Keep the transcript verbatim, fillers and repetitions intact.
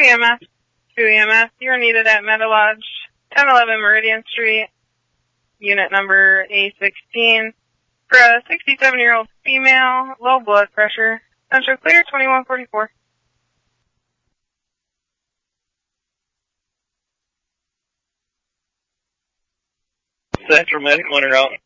E M S. two E M S. You're needed at Meadow Lodge, ten eleven Meridian Street, unit number A sixteen. For a sixty-seven-year-old female, low blood pressure. Central clear, twenty-one forty-four. Central Medical Route.